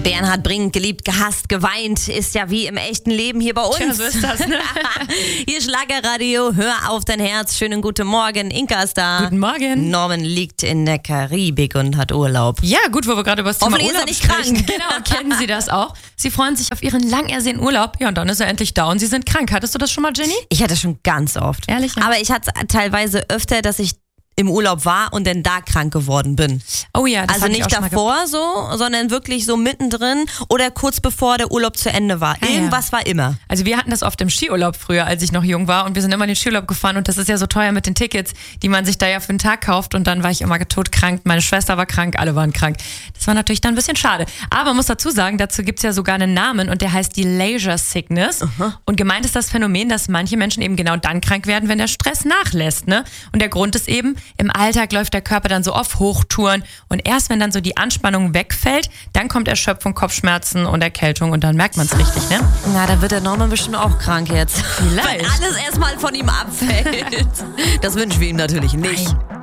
Bernhard Brink, geliebt, gehasst, geweint, ist ja wie im echten Leben hier bei uns. Tja, so ist das, ne? Hier Schlagerradio, hör auf dein Herz. Schönen guten Morgen, Inka ist da. Guten Morgen. Norman liegt in der Karibik und hat Urlaub. Ja, gut, wo wir gerade über das Thema Hoffentlich ist er Urlaub nicht sprechen. krank. Genau, kennen Sie das auch? Sie freuen sich auf Ihren lang ersehnten Urlaub. Ja, und dann ist er endlich da und Sie sind krank. Hattest du das schon mal, Jenny? Ich hatte schon ganz oft. Ehrlich? Ja. Aber ich hatte es teilweise öfter, dass ich im Urlaub war und dann da krank geworden bin. Oh ja, das Also hab ich nicht auch schon mal davor so, sondern wirklich so mittendrin oder kurz bevor der Urlaub zu Ende war. ja. Irgendwas war immer. Also wir hatten das oft im Skiurlaub früher, als ich noch jung war, und wir sind immer in den Skiurlaub gefahren und das ist ja so teuer mit den Tickets, die man sich da ja für den Tag kauft, und dann war ich immer todkrank, meine Schwester war krank, alle waren krank. Das war natürlich dann ein bisschen schade. Aber man muss dazu sagen, dazu gibt's ja sogar einen Namen und der heißt die Leisure Sickness. Und gemeint ist das Phänomen, dass manche Menschen eben genau dann krank werden, wenn der Stress nachlässt, ne? Und der Grund ist eben, im Alltag läuft der Körper dann so auf Hochtouren und erst wenn dann so die Anspannung wegfällt, dann kommt Erschöpfung, Kopfschmerzen und Erkältung und dann merkt man es richtig, ne? Na, dann wird der Norman bestimmt auch krank jetzt. Vielleicht. Weil alles erstmal von ihm abfällt. Das wünschen wir ihm natürlich nicht. Nein.